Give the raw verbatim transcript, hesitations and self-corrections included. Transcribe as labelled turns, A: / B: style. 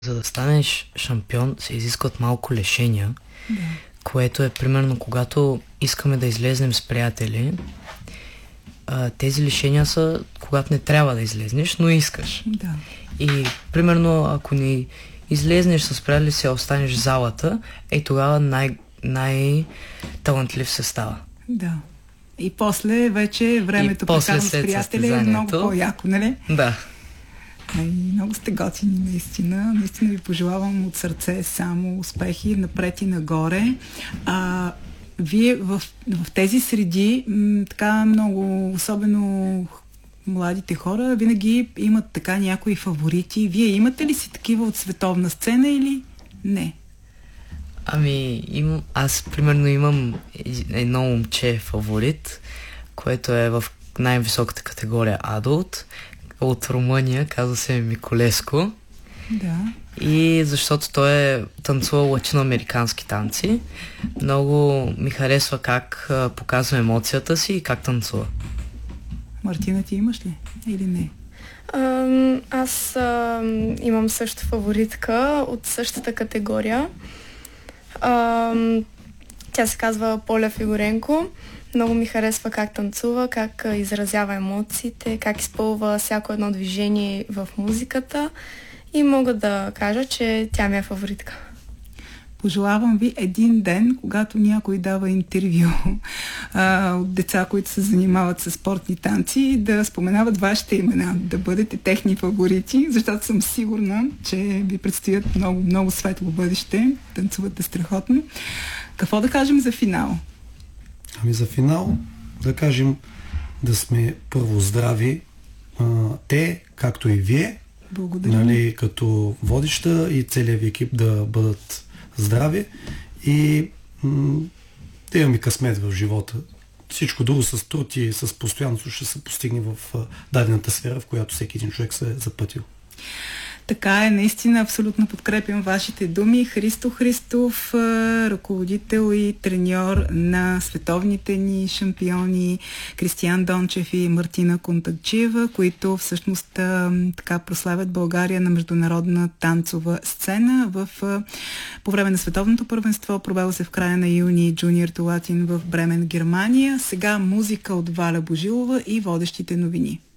A: За да станеш шампион се изискват малко лишения,
B: Да.
A: което е примерно когато искаме да излезнем с приятели. А, тези лишения са когато не трябва да излезнеш, но искаш.
B: Да.
A: И примерно ако не излезнеш с приятели си, останеш в залата, е тогава най- най-талантлив се става.
B: Да. И после вече времето прекарано с приятели е много по-яко, нали?
A: Да.
B: Ай, много сте готини, наистина. Наистина ви пожелавам от сърце само успехи, напред и нагоре. А, вие в, в тези среди, м, така много, особено младите хора, винаги имат така някои фаворити. Вие имате ли си такива от световна сцена или не?
A: Ами, им, аз примерно имам едно момче фаворит, което е в най-високата категория Adult, от Румъния, казва се Миколеско.
B: Да.
A: И защото той е танцувал латиноамерикански танци, много ми харесва как а, показва емоцията си и как танцува.
B: Мартина, ти имаш ли? Или не?
C: А, аз а, имам също фаворитка от същата категория. А, тя се казва Поля Фигуренко. Много ми харесва как танцува, как изразява емоциите, как изпълва всяко едно движение в музиката и мога да кажа, че тя ми е фаворитка.
B: Пожелавам ви един ден, когато някой дава интервю а, от деца, които се занимават с спортни танци, да споменават вашите имена, да бъдете техни фаворити, защото съм сигурна, че ви предстоят много, много светло бъдеще. Танцувате страхотно. Какво да кажем за финал?
D: Ами за финал да кажем да сме първо здрави, а, те, както и вие,
B: благодаря,
D: нали, като водеща и целият ви екип да бъдат здрави и м- да имаме късмет в живота. Всичко друго с труд и с постоянство ще се постигне в а, дадената сфера, в която всеки един човек се е запътил.
B: Така е, наистина абсолютно подкрепям вашите думи. Христо Христов, ръководител и треньор на световните ни шампиони Кристиян Дончев и Мартина Контакчиева, които всъщност така прославят България на международна танцова сцена в, по време на световното първенство, провело се в края на юни Junior to Latin в Бремен, Германия. Сега музика от Валя Божилова и водещите новини.